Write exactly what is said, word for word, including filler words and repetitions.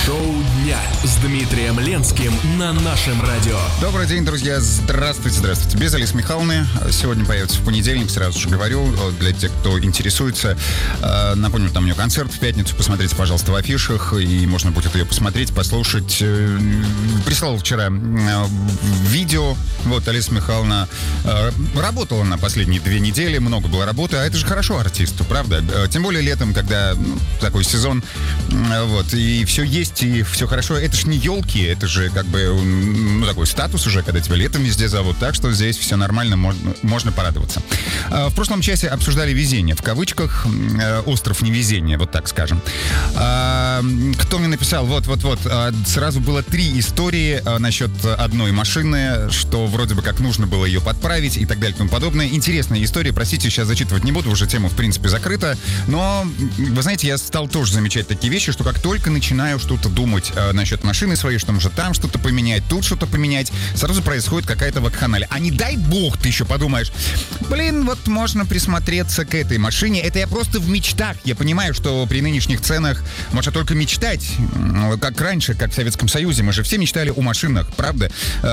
Шоу дня с Дмитрием Ленским на нашем радио. Добрый день, друзья. Здравствуйте, здравствуйте. Без Алисы Михайловны. Сегодня появится в понедельник, сразу же говорю, для тех, кто интересуется. Напомню, там у нее концерт в пятницу. Посмотрите, пожалуйста, в афишах, и можно будет ее посмотреть, послушать. Прислал вчера видео. Вот, Алиса Михайловна работала на последние две недели, много было работы, а это же хорошо артисту, правда? Тем более летом, когда ну, такой сезон, вот, и все есть, и все хорошо. Это ж не елки, это же как бы, ну, такой статус уже, когда тебя летом везде зовут, так что здесь все нормально, можно, можно порадоваться. В прошлом часе обсуждали везение, в кавычках, остров невезения, вот так скажем. Кто мне написал, вот-вот-вот, сразу было три истории насчет одной машины, что вроде бы как нужно было ее подправить и так далее и тому подобное. Интересная история, простите, сейчас зачитывать не буду, уже тема, в принципе, закрыта, но, вы знаете, я стал тоже замечать такие вещи, что как только начинаю что-то думать э, насчет машины своей, что может там что-то поменять, тут что-то поменять, сразу происходит какая-то вакханалия. А не дай бог ты еще подумаешь, блин, вот можно присмотреться к этой машине. Это я просто в мечтах. Я понимаю, что при нынешних ценах можно только мечтать. Как раньше, как в Советском Союзе. Мы же все мечтали о машинах, правда?